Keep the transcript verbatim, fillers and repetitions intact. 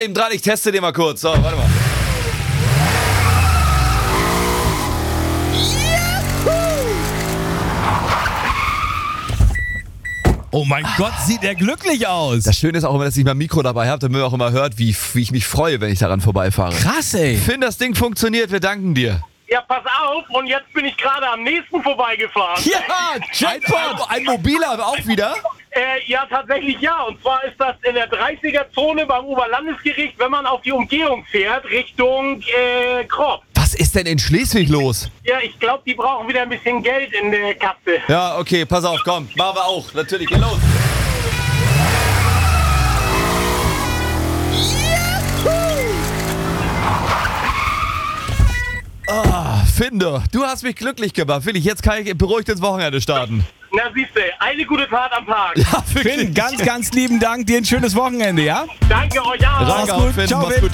Eben dran, ich teste den mal kurz. So, warte mal. Oh mein Gott, sieht er glücklich aus. Das Schöne ist auch immer, dass ich mein Mikro dabei habe, damit man auch immer hört, wie, wie ich mich freue, wenn ich daran vorbeifahre. Krass, ey. Finn, das Ding funktioniert, wir danken dir. Ja, pass auf, und jetzt bin ich gerade am nächsten vorbeigefahren. Ja, Jackpot! Ein, ein mobiler auch wieder? Äh, ja, tatsächlich ja. Und zwar ist das in der dreißiger-Zone beim Oberlandesgericht, wenn man auf die Umgehung fährt, Richtung äh, Krop. Was ist denn in Schleswig los? Ja, ich glaube, die brauchen wieder ein bisschen Geld in der Kasse. Ja, okay, pass auf, komm, machen wir auch. Natürlich, geh los. Ah, Finder, du hast mich glücklich gemacht. Will ich, jetzt kann ich beruhigt ins Wochenende starten. Na siehste, eine gute Tat am Tag. Ja, wirklich. Finn, ganz, ganz lieben Dank. Dir ein schönes Wochenende, ja? Danke euch auch. Danke auch, Finn. Ciao, Mach's Finn. gut.